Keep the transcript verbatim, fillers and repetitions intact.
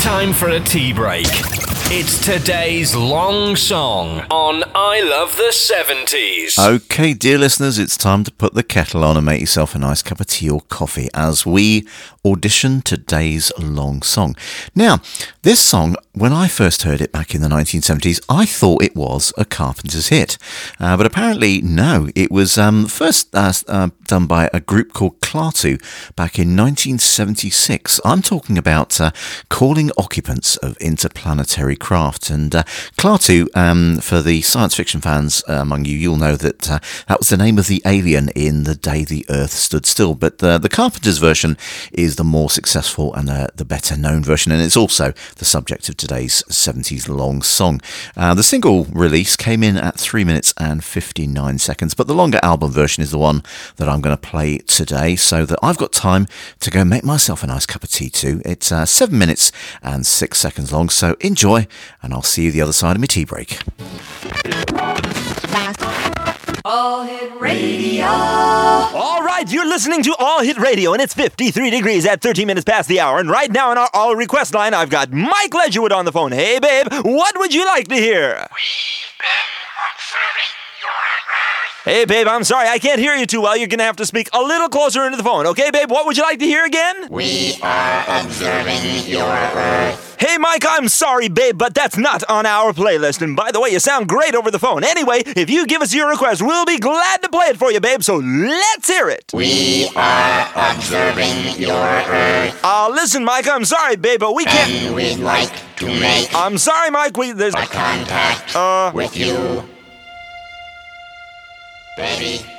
Time for a tea break. It's today's long song on I Love the seventies. Okay, dear listeners, it's time to put the kettle on and make yourself a nice cup of tea or coffee as we audition today's long song. Now, this song, when I first heard it back in the nineteen seventies, I thought it was a Carpenters hit. Uh, but apparently, no, it was um, first uh, uh, done by a group called Klaatu back in nineteen seventy-six. I'm talking about uh, Calling Occupants of Interplanetary Craft. And uh, Klaatu, um, for the science fiction fans uh, among you, you'll know that uh, that was the name of the alien in The Day the Earth Stood Still. But uh, the Carpenters version is the more successful and uh, the better known version, and it's also the subject of today's seventies long song. Uh, the single release came in at three minutes and fifty-nine seconds, but the longer album version is the one that I'm going to play today so that I've got time to go make myself a nice cup of tea too. It's uh, seven minutes and six seconds long, so enjoy, and I'll see you the other side of my tea break. All Hit Radio. All right, you're listening to All Hit Radio, and it's fifty-three degrees at thirteen minutes past the hour. And right now on our All Request line, I've got Mike Ledgerwood on the phone. Hey, babe, what would you like to hear? We've been observing your Earth. Hey, babe, I'm sorry, I can't hear you too well. You're going to have to speak a little closer into the phone. Okay, babe, what would you like to hear again? We are observing your Earth. Hey, Mike, I'm sorry, babe, but that's not on our playlist. And by the way, you sound great over the phone. Anyway, if you give us your request, we'll be glad to play it for you, babe, so let's hear it. We are observing your Earth. Uh, listen, Mike, I'm sorry, babe, but we can't... And we'd like to make... I'm sorry, Mike, we... There's... a contact Uh... with you. Baby.